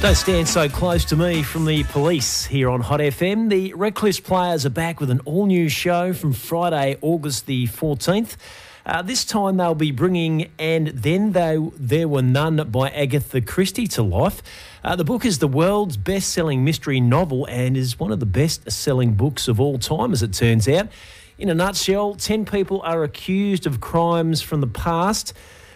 Don't stand so close to me from the Police here on Hot FM. The Reckless Players are back with an all-new show from Friday, August the 14th. This time they'll be bringing And Then There Were None by Agatha Christie to life. The book is the world's best-selling mystery novel and is one of the best-selling books of all time, as it turns out. In a nutshell, 10 people are accused of crimes from the past.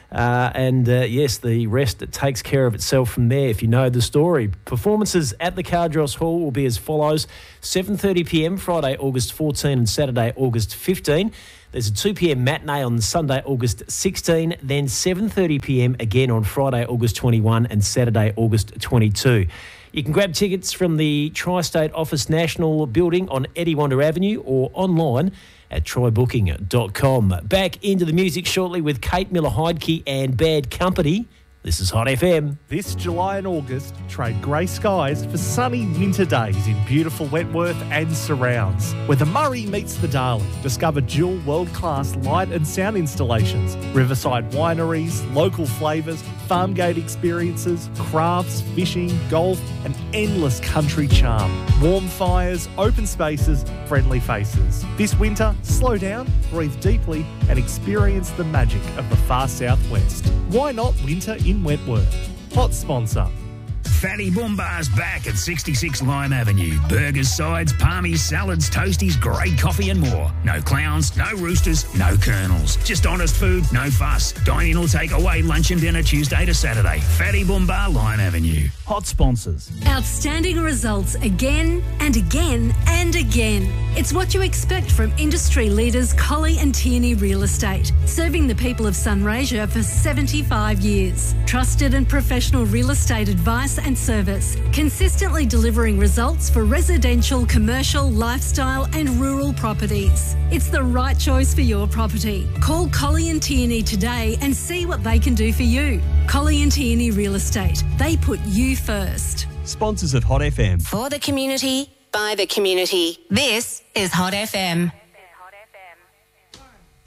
Yes, the rest it takes care of itself from there if you know the story. Performances at the Cardross Hall will be as follows: 7:30pm Friday, August 14 and Saturday, August 15. There's a 2pm matinee on Sunday, August 16, then 7:30pm again on Friday, August 21 and Saturday, August 22. You can grab tickets from the Tri-State Office National Building on Eddie-Wander Avenue or online at trybooking.com. Back into the music shortly with Kate Miller-Heidke and Bad Company. This is Hot FM. This July and August, trade grey skies for sunny winter days in beautiful Wentworth and surrounds, where the Murray meets the Darling. Discover dual world-class light and sound installations, riverside wineries, local flavours, farm gate experiences, crafts, fishing, golf, and endless country charm. Warm fires, open spaces, friendly faces. This winter, slow down, breathe deeply, and experience the magic of the far southwest. Why not winter in Wentworth? Hot sponsor. Fatty Boomba's back at 66 Lime Avenue. Burgers, sides, palmies, salads, toasties, great coffee and more. No clowns, no roosters, no colonels. Just honest food, no fuss. Dine in or take away lunch and dinner Tuesday to Saturday. Fatty Boomba, Lime Avenue. Hot sponsors. Outstanding results again and again and again. It's what you expect from industry leaders Colley and Tierney Real Estate, serving the people of Sunraysia for 75 years. Trusted and professional real estate advice and service, consistently delivering results for residential, commercial, lifestyle and rural properties. It's the right choice for your property. Call Colley and Tierney today and see what they can do for you. Colley and Tierney Real Estate. They put you first. Sponsors of Hot FM. For the community, by the community. This is Hot FM.